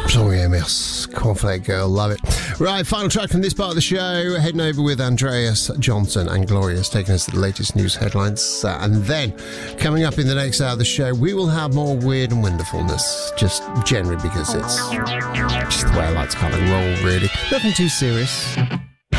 Yes, Cornflake Girl, love it. Right, final track from this part of the show. Heading over with Andreas Johnson and Glorious, taking us to the latest news headlines. And then, coming up in the next hour of the show, we will have more weird and wonderfulness, just generally because it's just the way I like to kind of roll, really. Nothing too serious.